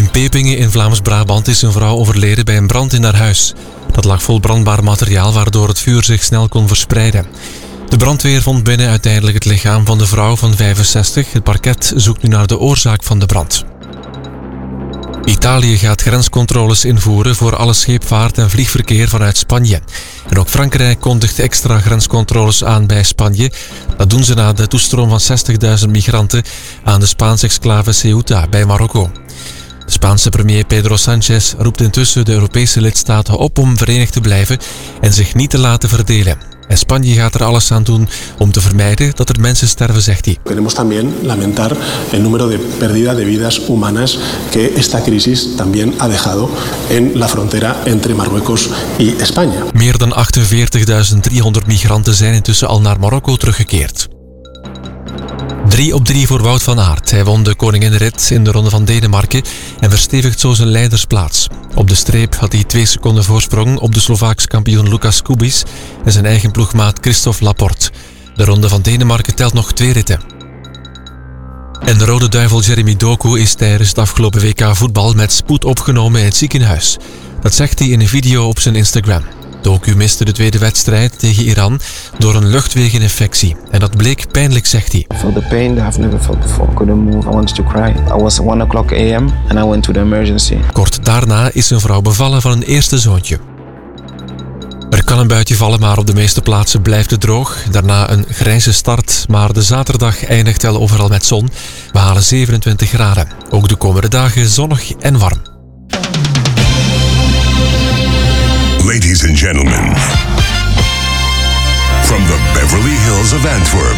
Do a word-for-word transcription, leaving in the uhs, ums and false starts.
In Pepingen in Vlaams-Brabant is een vrouw overleden bij een brand in haar huis. Dat lag vol brandbaar materiaal waardoor het vuur zich snel kon verspreiden. De brandweer vond binnen uiteindelijk het lichaam van de vrouw van vijfenzestig. Het parket zoekt nu naar de oorzaak van de brand. Italië gaat grenscontroles invoeren voor alle scheepvaart en vliegverkeer vanuit Spanje. En ook Frankrijk kondigt extra grenscontroles aan bij Spanje. Dat doen ze na de toestroom van zestigduizend migranten aan de Spaanse exclave Ceuta bij Marokko. De Spaanse premier Pedro Sánchez roept intussen de Europese lidstaten op om verenigd te blijven en zich niet te laten verdelen. En Spanje gaat er alles aan doen om te vermijden dat er mensen sterven, zegt hij. Queremos también lamentar el número de pérdida de vidas humanas que esta crisis también ha dejado en la frontera entre Marruecos y España. Meer dan achtenveertigduizend driehonderd migranten zijn intussen al naar Marokko teruggekeerd. Drie op drie voor Wout van Aert. Hij won de koninginrit in de Ronde van Denemarken en verstevigt zo zijn leidersplaats. Op de streep had hij twee seconden voorsprong op de Slovaakse kampioen Lukas Kubis en zijn eigen ploegmaat Christophe Laporte. De Ronde van Denemarken telt nog twee ritten. En de Rode Duivel Jeremy Doku is tijdens het afgelopen W K voetbal met spoed opgenomen in het ziekenhuis. Dat zegt hij in een video op zijn Instagram. Doku miste de tweede wedstrijd tegen Iran door een luchtwegeninfectie. En dat bleek pijnlijk, zegt hij. I felt the pain that I've never felt before. I couldn't move. I wanted to cry. I was one o'clock a m and I went to the emergency. Kort daarna is een vrouw bevallen van een eerste zoontje. Er kan een buitje vallen, maar op de meeste plaatsen blijft het droog. Daarna een grijze start, maar de zaterdag eindigt wel overal met zon. We halen zevenentwintig graden. Ook de komende dagen zonnig en warm. Ladies and gentlemen, from the Beverly Hills of Antwerp,